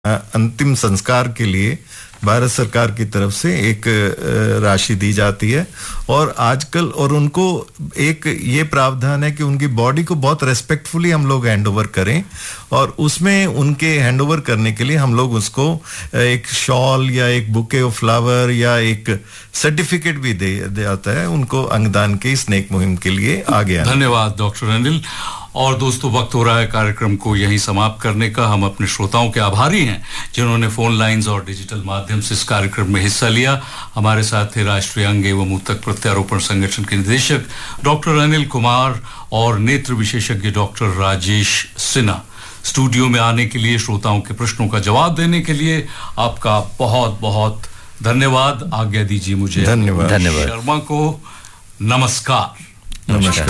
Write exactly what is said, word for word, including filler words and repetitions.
अंतिम संस्कार के लिए भारत सरकार की तरफ से एक राशि दी जाती है और आजकल और उनको एक ये प्रावधान है कि उनकी बॉडी को बहुत रेस्पेक्टफुली हम लोग हैंडओवर करें और उसमें उनके हैंडओवर करने के लिए हम लोग उसको एक शॉल या एक बुके ऑफ फ्लावर या एक सर्टिफिकेट भी दे जाता है उनको अंगदान के इस नेक मुहिम के लिए आगे आने। धन्यवाद डॉक्टर अनिल। और दोस्तों, वक्त हो रहा है कार्यक्रम को यहीं समाप्त करने का। हम अपने श्रोताओं के आभारी हैं जिन्होंने फोन लाइंस और डिजिटल माध्यम से इस कार्यक्रम में हिस्सा लिया। हमारे साथ थे राष्ट्रीय अंग एवं ऊतक प्रत्यारोपण संगठन के निदेशक डॉक्टर अनिल कुमार और नेत्र विशेषज्ञ डॉक्टर राजेश सिन्हा। स्टूडियो में आने के लिए, श्रोताओं के प्रश्नों का जवाब देने के लिए आपका बहुत बहुत धन्यवाद। आज्ञा दीजिए मुझे धन्यवाद शर्मा को। नमस्कार। नमस्कार।